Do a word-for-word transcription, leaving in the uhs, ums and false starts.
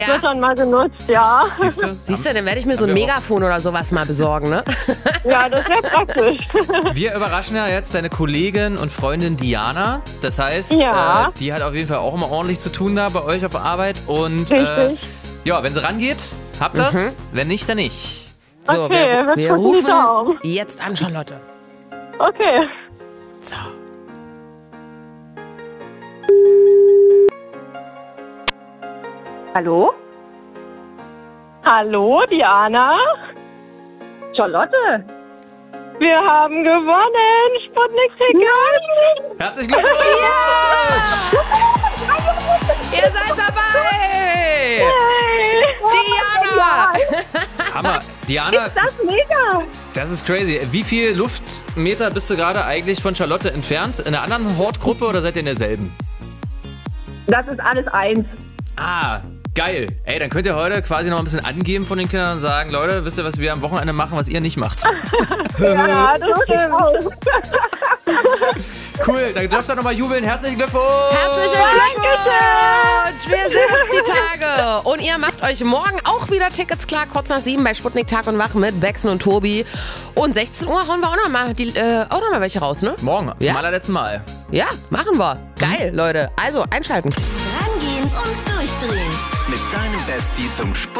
Ja. Wird dann mal genutzt, ja. Siehst du? Siehst du, dann werde ich mir so ein Megafon oder sowas mal besorgen, ne? Ja, das wäre praktisch. Wir überraschen ja jetzt deine Kollegin und Freundin Diana. Das heißt, Ja. äh, die hat auf jeden Fall auch immer ordentlich zu tun da bei euch auf Arbeit. Und Richtig. äh, ja, wenn sie rangeht, habt das. Wenn nicht, dann nicht. So, Okay, wir, wir wir drücken die rufen Daumen. jetzt an Charlotte. Okay. So. Hallo? Hallo, Diana. Charlotte? Wir haben gewonnen. Sputnik-Ticket. Herzlichen Glückwunsch! Ihr seid dabei! Hey. Diana! Hammer. Diana, Das ist mega! das ist crazy. Wie viel Luftmeter bist du gerade eigentlich von Charlotte entfernt? In einer anderen Hortgruppe oder seid ihr in derselben? Das ist alles eins. Ah, geil. Ey, dann könnt ihr heute quasi noch ein bisschen angeben von den Kindern und sagen, Leute, wisst ihr, was wir am Wochenende machen, was ihr nicht macht? Ja, das stimmt. Cool, dann dürft ihr nochmal jubeln. Herzlichen Glückwunsch! Herzlichen Glückwunsch! Wir sehen uns die Tage. Und ihr macht euch morgen auch wieder Tickets klar, kurz nach sieben bei Sputnik Tag und Wach mit Bexen und Tobi. Und sechzehn Uhr hauen wir auch nochmal äh, auch noch mal welche raus, ne? Morgen, Ja. zum allerletzten Mal. Ja, machen wir. Geil, Leute. Also, einschalten. Rangehen und durchdrehen. Mit deinem Bestie zum Sport.